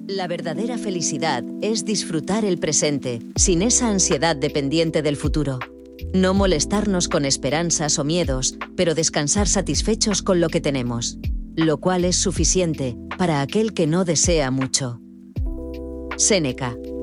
La verdadera felicidad es disfrutar el presente, sin esa ansiedad dependiente del futuro. No molestarnos con esperanzas o miedos, pero descansar satisfechos con lo que tenemos, lo cual es suficiente para aquel que no desea mucho. Séneca.